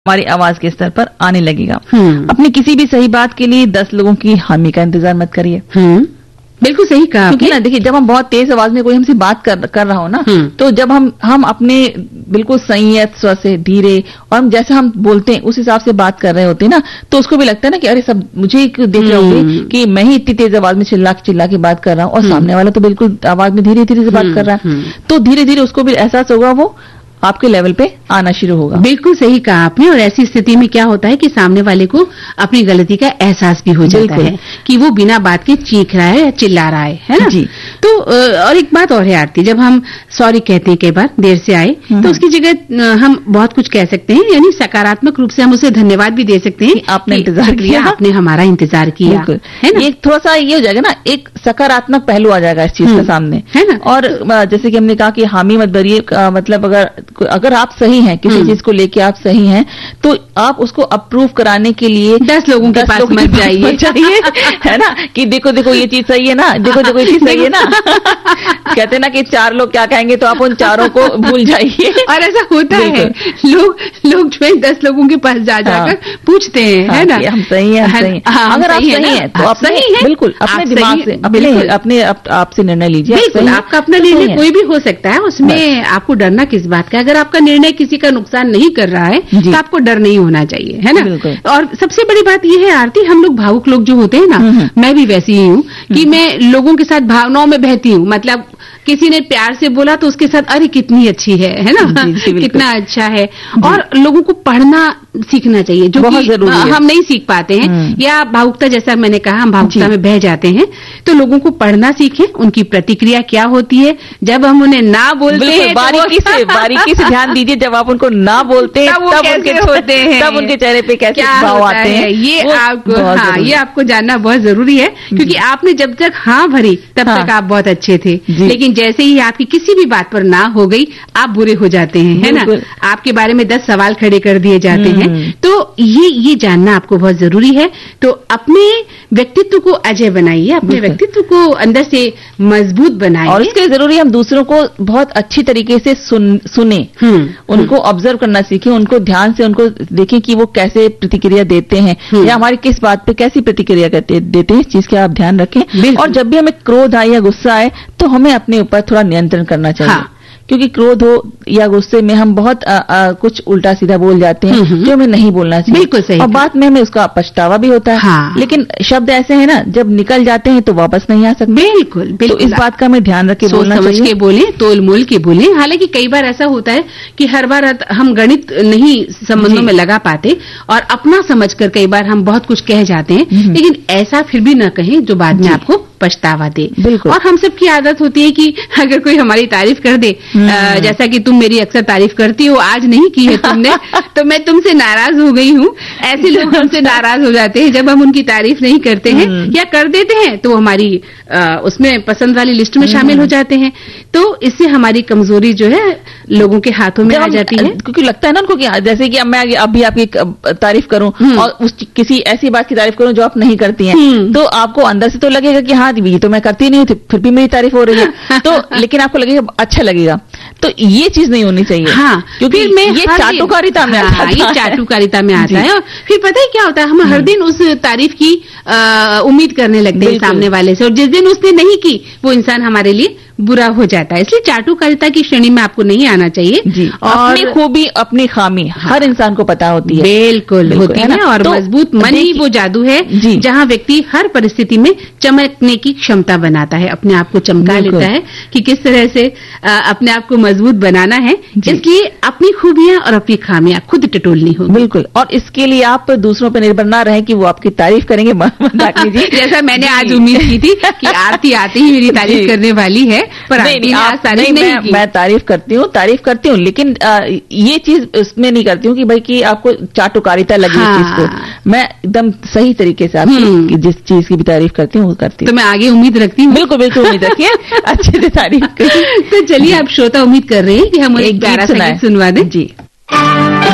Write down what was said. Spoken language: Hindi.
हमारी आवाज के स्तर पर आने लगेगा। अपनी किसी भी सही बात के लिए 10 लोगों की हामी का इंतजार मत करिए। बिल्कुल सही कहा। क्योंकि ना देखिए, जब हम बहुत तेज आवाज में कोई हमसे बात कर रहा हो ना, तो जब हम अपने बिल्कुल संयत स्वर से धीरे और हम जैसे हम बोलते हैं उस हिसाब से बात कर रहे होते हैं ना, तो उसको भी लगता है ना कि अरे सब मुझे देख रहे होंगे कि मैं ही इतनी तेज आवाज में चिल्ला के बात कर रहा हूं और सामने वाला तो बिल्कुल आवाज में धीरे धीरे से बात कर रहा है। तो धीरे धीरे उसको भी एहसास होगा, वो आपके लेवल पे आना शुरू होगा। बिल्कुल सही कहा आपने। और ऐसी स्थिति में क्या होता है कि सामने वाले को अपनी गलती का एहसास भी हो जाता है कि वो बिना बात के चीख रहा है या चिल्ला रहा है ना जी। तो और एक बात और है आरती, जब हम सॉरी कहते हैं कई बार देर से आए, तो उसकी जगह हम बहुत कुछ कह सकते हैं, यानी सकारात्मक रूप से हम उसे धन्यवाद भी दे सकते हैं। आपने इंतजार किया, आपने हमारा इंतजार किया, है ना। एक थोड़ा सा ये हो जाएगा ना, एक सकारात्मक पहलू आ जाएगा इस चीज के सामने, है ना। और जैसे कि हमने कहा कि हामी मत भरिए, मतलब अगर आप सही हैं, किसी चीज को लेके आप सही हैं, तो आप उसको अप्रूव कराने के लिए 10 लोगों के पास मत जाइए, है ना, कि देखो देखो ये चीज सही है ना, देखो देखो ये चीज सही है ना। कहते हैं ना कि 4 लोग क्या कहेंगे, तो आप उन 4 को भूल जाइए। और ऐसा होता है, लोग जो है 10 लोगों के पास जाकर पूछते हैं, है ना, हम सही हैं, हम सही हैं। अगर आप सही हैं तो आप सही हैं, बिल्कुल अपने दिमाग से अपने आपसे निर्णय लीजिए। बिल्कुल आपका अपना निर्णय कोई भी हो सकता है, उसमें आपको डरना किस बात का। अगर आपका निर्णय किसी का नुकसान नहीं कर रहा है तो आपको डर नहीं होना चाहिए, है ना। और सबसे बड़ी बात यह है आरती, हम लोग भावुक लोग जो होते हैं ना, मैं भी वैसी ही हूँ कि मैं लोगों के साथ भावनाओं में बहती हूँ। मतलब किसी ने प्यार से बोला तो उसके साथ अरे कितनी अच्छी है ना, कितना अच्छा है। और लोगों को पढ़ना सीखना चाहिए, जो बहुत जरूरी है। हम नहीं सीख पाते हैं, या भावुकता, जैसा मैंने कहा, हम भावुकता में बह जाते हैं। तो लोगों को पढ़ना सीखें, उनकी प्रतिक्रिया क्या होती है जब हम उन्हें ना बोलते हैं। बारीकी से ध्यान दीजिए, जब आप उनको ना बोलते हैं तब उनके होते हैं, तब उनके चेहरे पे कैसे भाव आते हैं, ये आपको जानना बहुत जरूरी है। क्योंकि आपने जब तक हाँ भरी तब तक आप बहुत अच्छे थे, लेकिन जैसे ही आपकी किसी भी बात पर ना हो गई, आप बुरे हो जाते हैं, है ना। आपके बारे में 10 सवाल खड़े कर दिए जाते हैं। तो ये जानना आपको बहुत जरूरी है। तो अपने व्यक्तित्व को अजय बनाइए, अपने व्यक्तित्व को अंदर से मजबूत बनाइए। और इसके जरूरी हम दूसरों को बहुत अच्छी तरीके से सुने, उनको ऑब्जर्व करना सीखें, उनको ध्यान से उनको देखें कि वो कैसे प्रतिक्रिया देते हैं, या हमारी किस बात पे कैसी प्रतिक्रिया देते हैं, इस चीज का आप ध्यान रखें। और जब भी हमें क्रोध आए या गुस्सा आए, तो हमें अपने ऊपर थोड़ा नियंत्रण करना चाहिए। क्योंकि क्रोध हो या गुस्से में हम बहुत कुछ उल्टा सीधा बोल जाते हैं, जो हमें नहीं बोलना चाहिए। बिल्कुल सही। और बाद में हमें उसका पछतावा भी होता है। लेकिन शब्द ऐसे हैं ना, जब निकल जाते हैं तो वापस नहीं आ सकते। बिल्कुल। तो इस बात का हमें ध्यान रख के बोलना चाहिए, समझ के बोले, तोल मोल के बोले। हालांकि कई बार ऐसा होता है कि हर बार हम गणित नहीं संबंधों में लगा पाते और अपना समझकर कई बार हम बहुत कुछ कह जाते हैं, लेकिन ऐसा फिर भी न कहें जो बाद में आपको पछतावा दे। और हम सबकी आदत होती है कि अगर कोई हमारी तारीफ कर दे, जैसा कि तुम मेरी अक्सर तारीफ करती हो, आज नहीं की है तुमने, तो मैं तुमसे नाराज हो गई हूँ। ऐसे लोग हमसे नाराज हो जाते हैं जब हम उनकी तारीफ नहीं करते हैं, या कर देते हैं तो हमारी उसमें पसंद वाली लिस्ट में शामिल हो जाते हैं। तो इससे हमारी कमजोरी जो है लोगों के हाथों में आ जाती है। क्योंकि लगता है ना उनको कि जैसे कि मैं अभी आपकी तारीफ करूं और किसी ऐसी बात की तारीफ करूं जो आप नहीं करती हैं, तो आपको अंदर से तो लगेगा कि हाँ ये तो मैं करती नहीं थी, फिर भी मेरी तारीफ हो रही है, तो लेकिन आपको लगेगा अच्छा लगेगा। तो ये चीज नहीं होनी चाहिए। क्योंकि ये चाटुकारिता में आता है, ये चाटुकारिता में आता है। और फिर पता है क्या होता है, हम हर दिन उस तारीफ की उम्मीद करने लगते हैं सामने वाले से, और जिस दिन उसने नहीं की वो इंसान हमारे लिए बुरा हो जाता है। इसलिए चाटुकारिता की श्रेणी में आपको नहीं आना चाहिए। और अपनी खूबी अपनी खामी हर इंसान को पता होती है। बिल्कुल होती है। और मजबूत मन ही वो जादू है जहाँ व्यक्ति हर परिस्थिति में चमकने की क्षमता बनाता है, अपने आप को चमका लेता है कि किस तरह से अपने आप को मजबूत बनाना है। इसलिए अपनी खूबियां और अपनी खामियां खुद टटोलनी होगी। बिल्कुल। और इसके लिए आप दूसरों पर निर्भर ना रहे कि वो आपकी तारीफ करेंगे। जैसा मैंने आज उम्मीद की थी कि आरती आते ही मेरी तारीफ करने वाली है, पर मैं तारीफ करती हूँ, लेकिन ये चीज उसमें नहीं करती हूँ कि भाई कि आपको चाटुकारिता लगे इस चीज को। मैं एकदम सही तरीके से आपकी जिस चीज की भी तारीफ करती हूँ वो करती हूँ। तो मैं आगे उम्मीद रखती हूँ। बिल्कुल बिल्कुल उम्मीद रखिए अच्छे से तारीफ करें। तो चलिए, आप श्रोता उम्मीद कर रहे हैं कि हम एक प्यारा सा गीत सुनवा दें। जी।